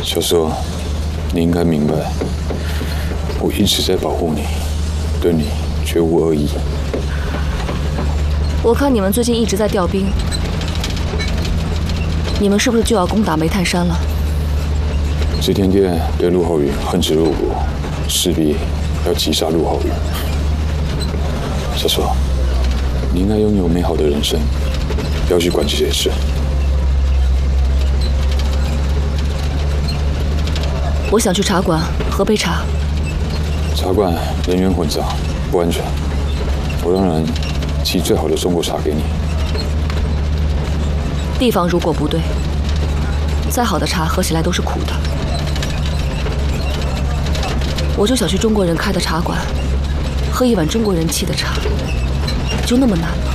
小叔，你应该明白，我一直在保护你，对你绝无恶意。 我看你们最近一直在调兵，你们是不是就要攻打煤炭山了？ 齐天殿对陆浩宇恨之入骨，势必要击杀陆浩宇。小叔，你应该拥有美好的人生，不要去管这些事。 我想去茶馆喝杯茶。 茶馆人员混杂，不安全。我让人沏最好的中国茶给你。 地方如果不对，再好的茶喝起来都是苦的。我就想去中国人开的茶馆，喝一碗中国人沏的茶，就那么难吗？